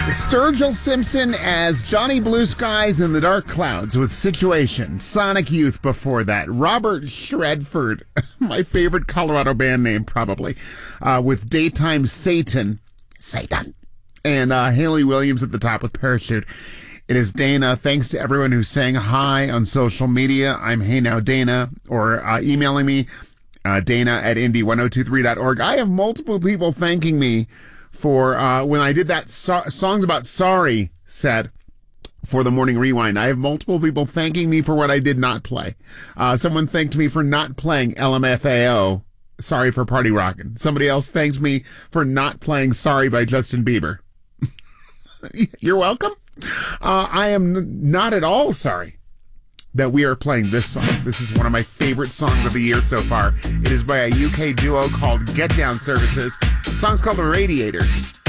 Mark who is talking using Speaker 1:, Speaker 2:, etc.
Speaker 1: Sturgill Simpson as Johnny Blue Skies in the Dark Clouds with Situation. Sonic Youth before that. Robert Shredford, my favorite Colorado band name probably, with Daytime Satan. Satan. And Haley Williams at the top with Parachute. It is Dana. Thanks to everyone who's saying hi on social media. I'm Hey Now Dana, or emailing me, Dana at indie1023.org. I have multiple people thanking me for when I did that Songs About Sorry set for the Morning Rewind. I have multiple people thanking me for what I did not play. Someone thanked me for not playing LMFAO, Sorry for Party Rockin'. Somebody else thanks me for not playing Sorry by Justin Bieber. You're welcome. I am not at all sorry that we are playing this song. This is one of my favorite songs of the year so far. It is by a UK duo called Get Down Services. The song's called The Radiator.